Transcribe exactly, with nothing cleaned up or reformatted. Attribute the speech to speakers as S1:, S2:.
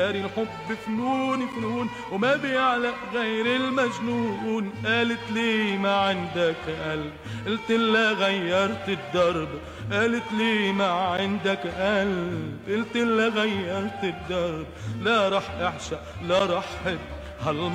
S1: الحب فنون فنون وما بيعلق غير المجنون. قالت لي ما عندك قلب، قلت لها غيرت الدرب. قالت لي ما عندك قلب، قلت لها غيرت الدرب. لا رح اعشق لا رح حب